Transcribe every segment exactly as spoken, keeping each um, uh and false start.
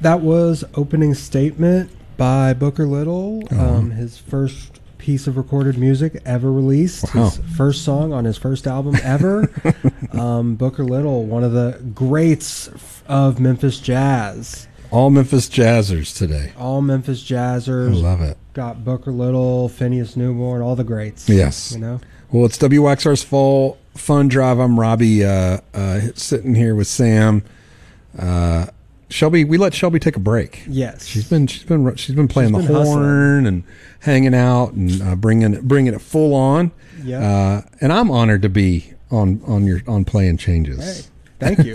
That was Opening Statement by Booker Little, Oh. um, his first piece of recorded music ever released, Wow. his first song on his first album ever. um, Booker Little, one of the greats of Memphis jazz. All Memphis Jazzers today. All Memphis I Jazzers. love it. Got Booker Little, Phineas Newborn, all the greats. Yes. You know? Well, it's W X R's Fall Fun Drive. I'm Robbie, uh, uh, sitting here with Sam. Uh, Shelby, we let Shelby take a break. Yes. She's been she's been she's been playing She's the been horn hustling. and hanging out and uh, bringing it bringing it full on. Yeah. Uh, and I'm honored to be on on your on Playing Changes. Hey, thank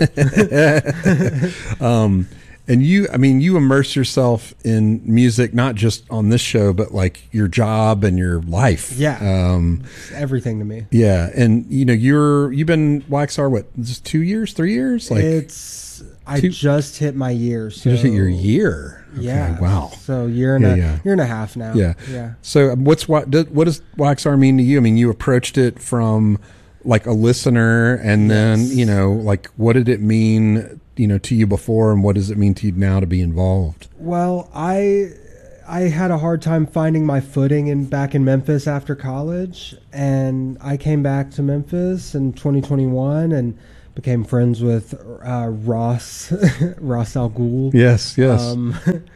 you. um, and you, I mean, you immerse yourself in music, not just on this show, but like your job and your life. Yeah. Um, It's everything to me. yeah. And you know, you're, you've been Y X R, what, just two years, three years? Like it's, I two- just hit my year. So you just hit your year. Okay, Yeah. Wow. So year and Yeah, a yeah. year and a half now. Yeah. Yeah. So what's what, what does Y X R mean to you? I mean, you approached it from like a listener and then, Yes. you know, like what did it mean, you know, to you before and what does it mean to you now to be involved? Well, I I had a hard time finding my footing in back in Memphis after college, and I came back to Memphis in twenty twenty-one and became friends with uh, Ross Ross Al Ghul. Yes, yes. Um,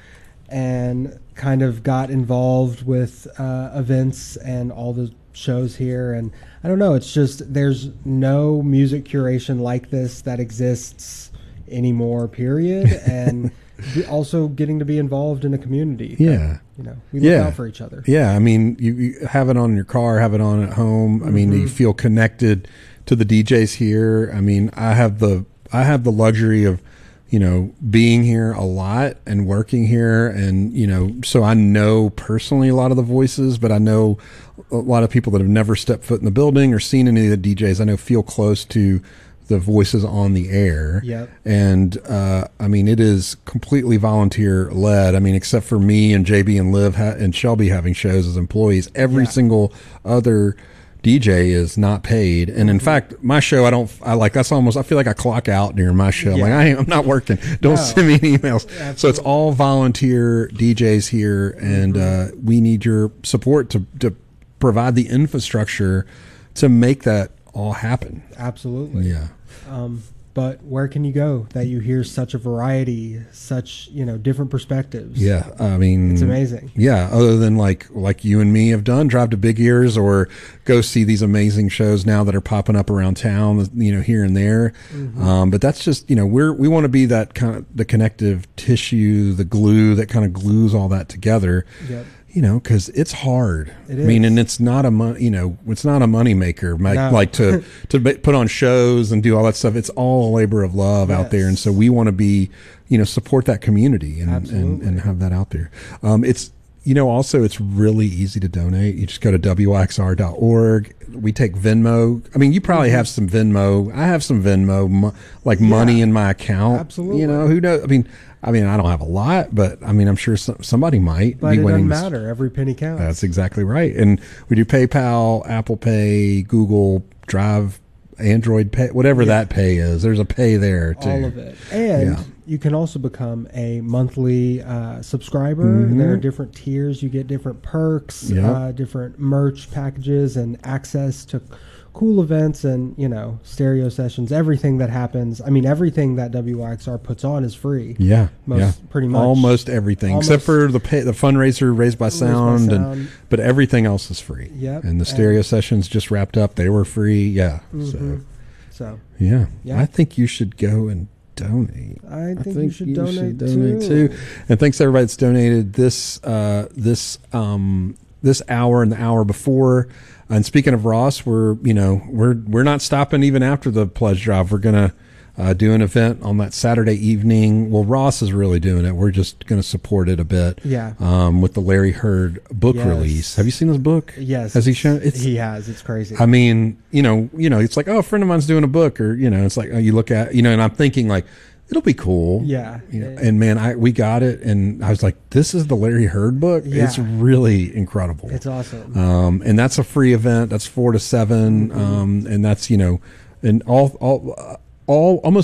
and kind of got involved with uh, events and all the shows here. And I don't know, it's just there's no music curation like this that exists anymore, period. And be- also getting to be involved in a community. that, Yeah. you know, we look Yeah. out for each other. Yeah, I mean, you, you have it on in your car, have it on at home. I mean, Mhm. you feel connected to the D Js here. I mean, I have the I have the luxury of, you know, being here a lot and working here, and you know, so I know personally a lot of the voices, but I know a lot of people that have never stepped foot in the building or seen any of the D Js. I know feel close to the voices on the air. Yep. And uh, I mean, it is completely volunteer led. I mean, except for me and J B and Liv ha- and Shelby having shows as employees, every Yeah. single other D J is not paid. And in fact, my show, I don't, I like, that's almost, I feel like I clock out during my show. Yeah. Like, I ain't, I'm not working. Don't No. send me any emails. So it's Absolutely. all volunteer D Js here. And uh, we need your support to, to provide the infrastructure to make that all happen. Absolutely. Yeah. Um, but where can you go that you hear such a variety, such, you know, different perspectives? Yeah. I mean, It's amazing. Yeah, other than like like you and me have done, drive to Big Ears or go see these amazing shows now that are popping up around town, you know, here and there. Mm-hmm. Um, but that's just, you know, we're we want to be that kind of the connective tissue, the glue that kind of glues all that together. Yep. You know, because it's hard. It I mean, is. and it's not a mon- you know, it's not a money maker. Like, No. like to to ba- put on shows and do all that stuff. It's all a labor of love out there, and Yes. so we want to be, you know, support that community and and, Absolutely. and have that out there. Um, it's you know, also it's really easy to donate. You just go to W X R dot org. We take Venmo. I mean, you probably have some Venmo. I have some Venmo, mo- like money Yeah. in my account. Absolutely. You know, who knows? I mean. I mean, I don't have a lot, but I mean, I'm sure some, somebody might But be it winning doesn't this. matter. Every penny counts. That's exactly right. And we do PayPal, Apple Pay, Google Drive, Android Pay, whatever that pay is. There's a pay there too. all of it. And Yeah. you can also become a monthly uh, subscriber. Mhm. There are different tiers. You get different perks, Yep. uh, different merch packages, and access to cool events and, you know, stereo sessions, everything that happens. I mean, everything that W X R puts on is free. Yeah, Most- yeah, pretty much. almost everything Almost- except for the pay, the fundraiser Raised by by Sound, Sound. and but everything else is free. Yep. And the stereo And- sessions just wrapped up; they were free. Yeah, so Mhm. So yeah. Yeah. I think you should go and donate. I think, you should donate, donate too. too. And thanks to everybody that's donated this uh, this um, this hour and the hour before. And speaking of Ross, we're you know we're we're not stopping even after the pledge drive. We're gonna uh, do an event on that Saturday evening. Well, Ross is really doing it. We're just gonna support it a bit. Yeah. Um, with the Larry Heard book Yes. release. Have you seen his book? Yes. Has he shown? It's, he has. It's crazy. I mean, you know, you know, it's like, oh, a friend of mine's doing a book, or you know, it's like oh, you look at, you know, and I'm thinking like, it'll be cool. Yeah. You know, and man, I we got it, and I was like, this is the Larry Heard book. Yeah. It's really incredible. It's awesome. Um, and that's a free event. That's four to seven, Mm-hmm. um, and that's you know, and all all uh, all almost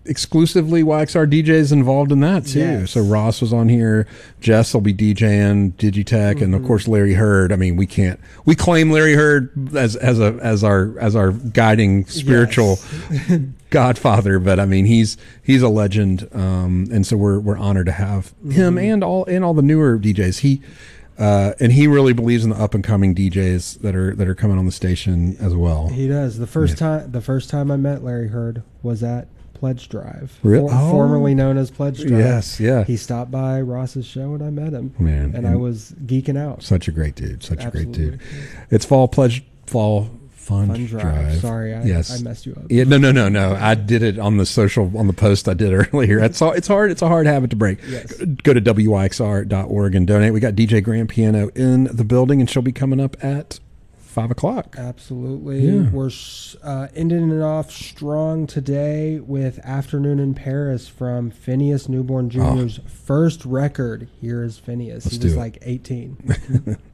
exclusively Y X R D Js involved in that too. Yes. So Ross was on here, Jess will be DJing Digitech, mm-hmm. and of course Larry Hurd. I mean, we can't we claim Larry Hurd as as a as our as our guiding spiritual yes. godfather, but I mean he's he's a legend, um, and so we're we're honored to have mm-hmm. him and all and all the newer D Js. He Uh, and he really believes in the up and coming D Js that are that are coming on the station as well. He does. The first yeah. time the first time I met Larry Hurd was at Pledge Drive, really? for, oh. formerly known as Pledge Drive. Yes, yeah. He stopped by Ross's show and I met him. Man, and, and I was geeking out. Such a great dude. Such Absolutely. a great dude. It's fall pledge fall. Fun, Fun drive. drive. Sorry, I, yes. I messed you up. Yeah, no, no, no, no. I did it on the social on the post I did earlier. It's all, it's hard. It's a hard habit to break. Yes. Go to W Y X R dot org and donate. We got D J Grand Piano in the building, and she'll be coming up at five o'clock. Absolutely. Yeah. We're uh, ending it off strong today with "Afternoon in Paris" from Phineas Newborn Junior's oh. first record. Here is Phineas. Let's he was do it. like eighteen.